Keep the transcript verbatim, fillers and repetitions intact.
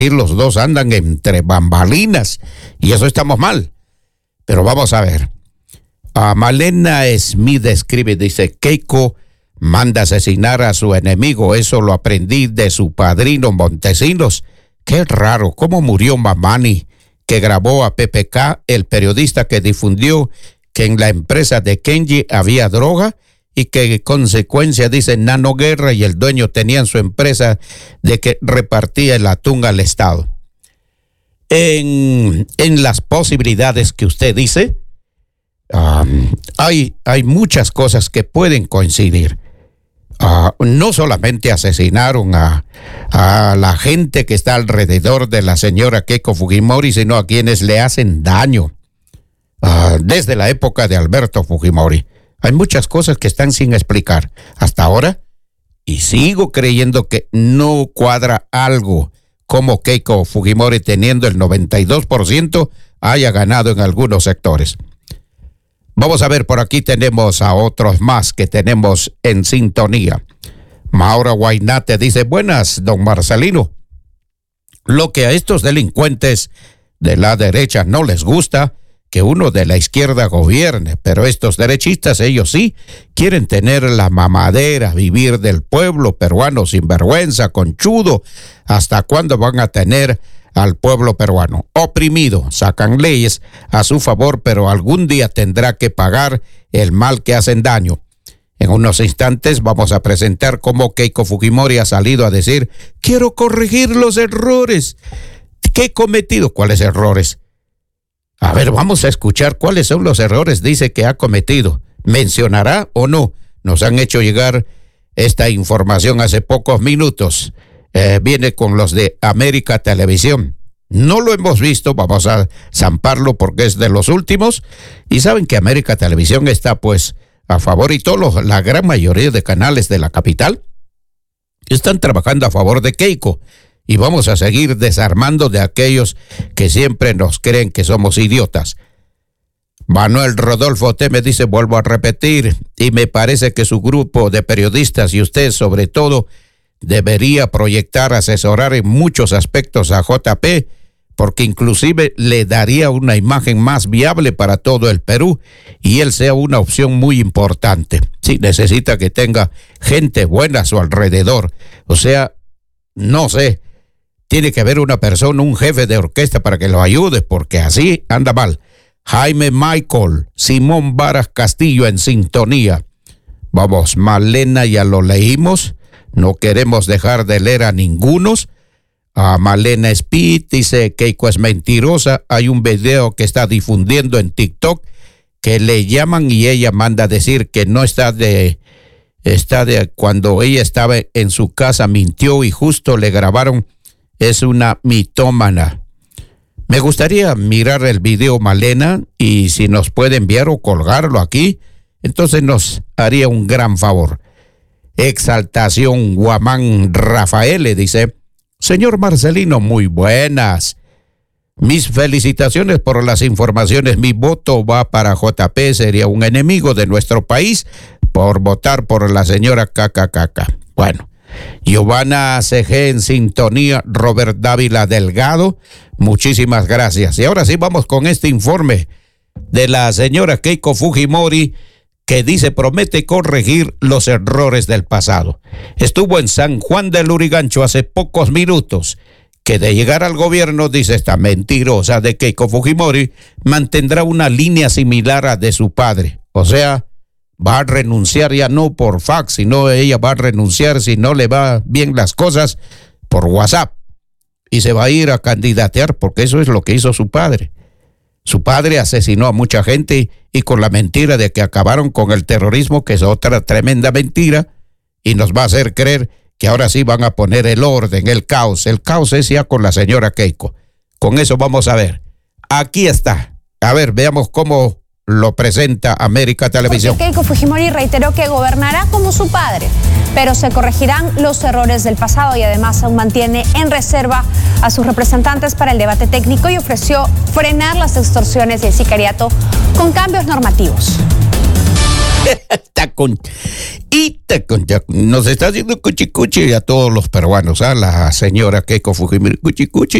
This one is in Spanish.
y los dos andan entre bambalinas y eso estamos mal. Pero vamos a ver. A Malena Smith escribe, dice, Keiko manda asesinar a su enemigo. Eso lo aprendí de su padrino Montesinos. Qué raro, ¿cómo murió Mamani, que grabó a P P K, el periodista que difundió que en la empresa de Kenji había droga y que en consecuencia, dice, Nano Guerra y el dueño tenían su empresa de que repartía el atún al Estado? En, en las posibilidades que usted dice, um, hay, hay muchas cosas que pueden coincidir. Uh, no solamente asesinaron a, a la gente que está alrededor de la señora Keiko Fujimori, sino a quienes le hacen daño. Uh, desde la época de Alberto Fujimori. Hay muchas cosas que están sin explicar hasta ahora y sigo creyendo que no cuadra algo como Keiko Fujimori, teniendo el noventa y dos por ciento, haya ganado en algunos sectores. Vamos a ver, por aquí tenemos a otros más que tenemos en sintonía. Maura Guainate dice, buenas, don Marcelino. Lo que a estos delincuentes de la derecha no les gusta, que uno de la izquierda gobierne, pero estos derechistas, ellos sí, quieren tener la mamadera, vivir del pueblo peruano sin vergüenza, conchudo. ¿Hasta cuándo van a tener al pueblo peruano oprimido? Sacan leyes a su favor, pero algún día tendrá que pagar el mal que hacen daño. En unos instantes vamos a presentar cómo Keiko Fujimori ha salido a decir, quiero corregir los errores que he cometido. ¿Cuáles errores? A ver, vamos a escuchar cuáles son los errores, dice, que ha cometido. ¿Mencionará o no? Nos han hecho llegar esta información hace pocos minutos. Eh, viene con los de América Televisión. No lo hemos visto, vamos a zamparlo porque es de los últimos. Y saben que América Televisión está pues a favor, y todos, la gran mayoría de canales de la capital están trabajando a favor de Keiko. Y vamos a seguir desarmando de aquellos que siempre nos creen que somos idiotas. Manuel Rodolfo T. me dice, vuelvo a repetir, y me parece que su grupo de periodistas y usted sobre todo debería proyectar, asesorar en muchos aspectos a J P, porque inclusive le daría una imagen más viable para todo el Perú y él sea una opción muy importante. Sí, necesita que tenga gente buena a su alrededor. O sea, no sé, tiene que haber una persona, un jefe de orquesta para que lo ayude, porque así anda mal. Jaime Michael, Simón Varas Castillo en sintonía. Vamos, Malena, ya lo leímos. No queremos dejar de leer a ningunos. A Malena Speed dice, Keiko es mentirosa. Hay un video que está difundiendo en TikTok que le llaman y ella manda a decir que no está de... Está de cuando ella estaba en su casa, mintió y justo le grabaron. Es una mitómana. Me gustaría mirar el video, Malena, y si nos puede enviar o colgarlo aquí, entonces nos haría un gran favor. Exaltación Guamán Rafael le dice, señor Marcelino, muy buenas. Mis felicitaciones por las informaciones. Mi voto va para J P, sería un enemigo de nuestro país por votar por la señora K K K K. Bueno, Giovanna C G en sintonía, Robert Dávila Delgado, muchísimas gracias. Y ahora sí vamos con este informe de la señora Keiko Fujimori, que dice promete corregir los errores del pasado. Estuvo en San Juan del Lurigancho hace pocos minutos, que de llegar al gobierno, dice esta mentirosa de Keiko Fujimori, mantendrá una línea similar a de su padre. O sea, va a renunciar ya no por fax, sino ella va a renunciar si no le va bien las cosas por WhatsApp. Y se va a ir a candidatear porque eso es lo que hizo su padre. Su padre asesinó a mucha gente y con la mentira de que acabaron con el terrorismo, que es otra tremenda mentira, y nos va a hacer creer que ahora sí van a poner el orden, el caos. El caos es ya con la señora Keiko. Con eso vamos a ver. Aquí está. A ver, veamos cómo lo presenta América Televisión. Porque Keiko Fujimori reiteró que gobernará como su padre, pero se corregirán los errores del pasado y además aún mantiene en reserva a sus representantes para el debate técnico y ofreció frenar las extorsiones y el sicariato con cambios normativos. Está con, y está con, ya nos está haciendo cuchicuchi a todos los peruanos, a la señora Keiko Fujimori, cuchicuchi.